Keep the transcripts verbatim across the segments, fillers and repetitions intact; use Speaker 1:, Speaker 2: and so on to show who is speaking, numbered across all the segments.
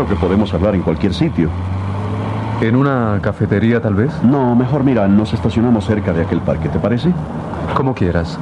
Speaker 1: creo que podemos hablar en cualquier sitio.
Speaker 2: ¿En una cafetería, tal vez?
Speaker 1: No, mejor mira, nos estacionamos cerca de aquel parque, ¿te parece?
Speaker 2: Como quieras.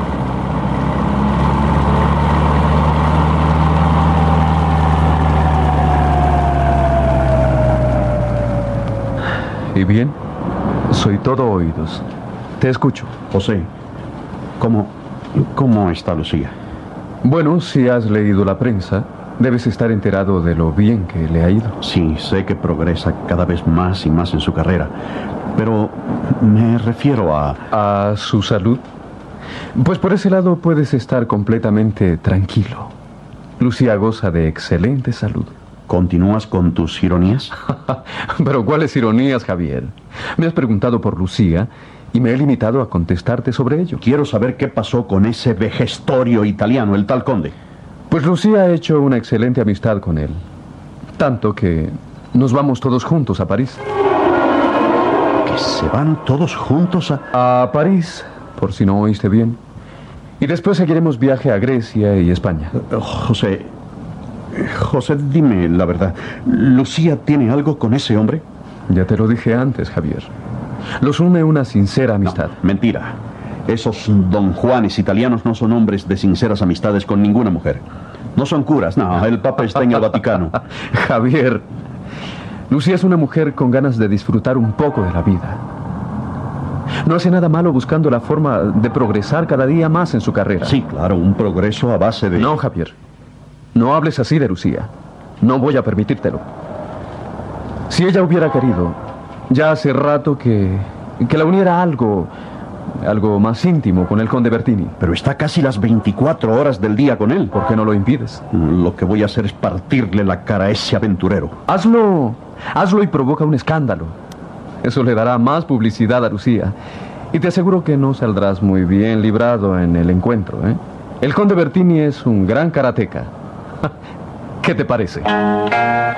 Speaker 2: ¿Y bien? Soy todo oídos. Te escucho.
Speaker 1: José, ¿cómo, cómo está Lucía?
Speaker 2: Bueno, si has leído la prensa, debes estar enterado de lo bien que le ha ido.
Speaker 1: Sí, sé que progresa cada vez más y más en su carrera, pero me refiero a...
Speaker 2: ¿A su salud? Pues por ese lado puedes estar completamente tranquilo. Lucía goza de excelente salud.
Speaker 1: ¿Continúas con tus ironías?
Speaker 2: Pero ¿cuáles ironías, Javier? Me has preguntado por Lucía y me he limitado a contestarte sobre ello.
Speaker 1: Quiero saber qué pasó con ese vejestorio italiano, el tal Conde.
Speaker 2: Pues Lucía ha hecho una excelente amistad con él. Tanto que nos vamos todos juntos a París.
Speaker 1: ¿Que se van todos juntos a...?
Speaker 2: A París, por si no oíste bien. Y después seguiremos viaje a Grecia y España.
Speaker 1: Uh, José... José, dime la verdad. ¿Lucía tiene algo con ese hombre?
Speaker 2: Ya te lo dije antes, Javier. Los une una sincera amistad.
Speaker 1: No, mentira. Esos don Juanes italianos no son hombres de sinceras amistades con ninguna mujer. No son curas, no. El Papa está en el Vaticano.
Speaker 2: Javier, Lucía es una mujer con ganas de disfrutar un poco de la vida. No hace nada malo buscando la forma de progresar cada día más en su carrera.
Speaker 1: Sí, claro, un progreso a base de...
Speaker 2: No, Javier. No hables así de Lucía. No voy a permitírtelo. Si ella hubiera querido, ya hace rato que... que la uniera algo... algo más íntimo con el conde Bertini.
Speaker 1: Pero está casi las veinticuatro horas del día con él.
Speaker 2: ¿Por qué no lo impides?
Speaker 1: Lo que voy a hacer es partirle la cara a ese aventurero.
Speaker 2: Hazlo. Hazlo y provoca un escándalo. Eso le dará más publicidad a Lucía. Y te aseguro que no saldrás muy bien librado en el encuentro, ¿eh? El conde Bertini es un gran karateca. ¿Qué te parece?